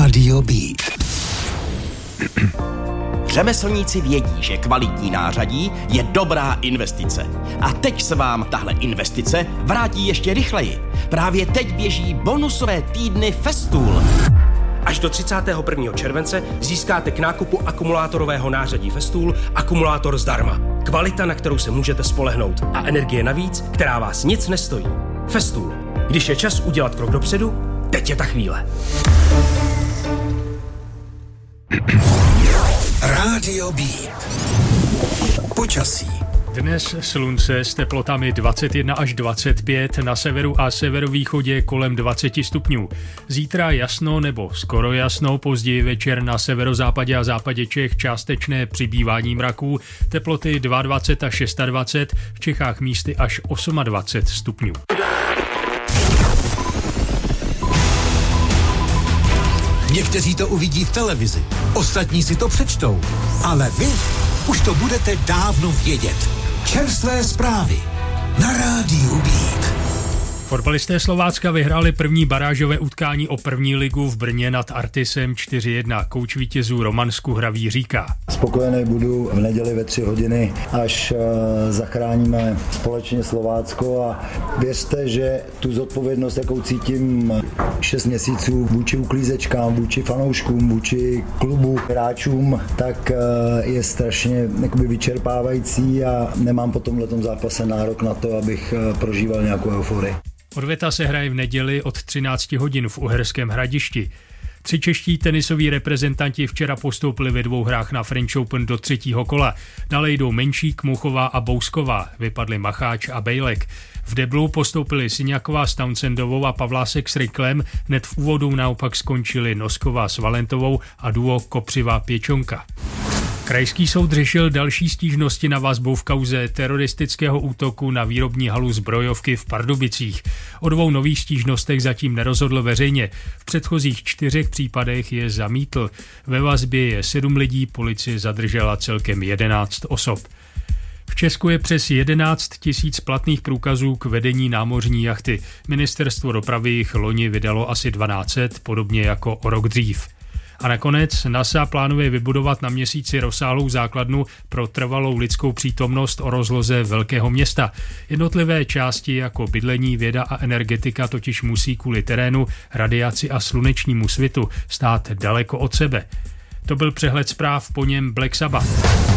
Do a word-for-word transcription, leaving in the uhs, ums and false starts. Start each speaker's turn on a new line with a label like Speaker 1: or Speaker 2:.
Speaker 1: Rádio Beat.
Speaker 2: Řemeslníci vědí, že kvalitní nářadí je dobrá investice. A teď se vám tahle investice vrátí ještě rychleji. Právě teď běží bonusové týdny Festool.
Speaker 3: Až do třicátého prvního července získáte k nákupu akumulátorového nářadí Festool akumulátor zdarma. Kvalita, na kterou se můžete spolehnout. A energie navíc, která vás nic nestojí. Festool. Když je čas udělat krok dopředu, teď je ta chvíle.
Speaker 1: Rádio Beat. Počasí.
Speaker 4: Dnes slunce s teplotami dvacet jedna až dvacet pět, na severu a severovýchodě kolem dvacet stupňů. Zítra jasno nebo skoro jasno, později večer na severozápadě a západě Čech částečné přibývání mraků, teploty dvacet dva až dvacet šest, v Čechách místy až dvacet osm stupňů.
Speaker 1: Někteří to uvidí v televizi, ostatní si to přečtou, ale vy už to budete dávno vědět. Čerstvé zprávy na Rádiu Beat.
Speaker 4: Fotbalisté Slovácka vyhráli první barážové utkání o první ligu v Brně nad Artisem čtyři jedna. Kouč vítězů Roman Skuhravý říká:
Speaker 5: Spokojený budu v neděli ve tři hodiny, až uh, zachráníme společně Slovácko, a věřte, že tu zodpovědnost, jakou cítím šest měsíců vůči uklízečkám, vůči fanouškům, vůči klubu, hráčům, tak uh, je strašně jakoby vyčerpávající a nemám po tomhletom zápase nárok na to, abych uh, prožíval nějakou euforii.
Speaker 4: Odveta se hraje v neděli od třináct hodin v Uherském Hradišti. Tři čeští tenisoví reprezentanti včera postoupili ve dvou hrách na French Open do třetího kola. Dále jdou Menšík, Muchová a Bousková. Vypadli Macháč a Bejlek. V deblu postoupili Syňaková s Townsendovou a Pavlásek s Riklem. Hned v úvodu naopak skončili Nosková s Valentovou a duo Kopřivá-Pěčonka. Krajský soud řešil další stížnosti na vazbu v kauze teroristického útoku na výrobní halu zbrojovky v Pardubicích. O dvou nových stížnostech zatím nerozhodl veřejně. V předchozích čtyřech případech je zamítl. Ve vazbě je sedm lidí, policie zadržela celkem jedenáct osob. V Česku je přes jedenáct tisíc platných průkazů k vedení námořní jachty. Ministerstvo dopravy jich loni vydalo asi dvanáct set, podobně jako o rok dřív. A nakonec NASA plánuje vybudovat na Měsíci rozsáhlou základnu pro trvalou lidskou přítomnost o rozloze velkého města. Jednotlivé části jako bydlení, věda a energetika totiž musí kvůli terénu, radiaci a slunečnímu svitu stát daleko od sebe. To byl přehled zpráv, po něm Black Sabbath.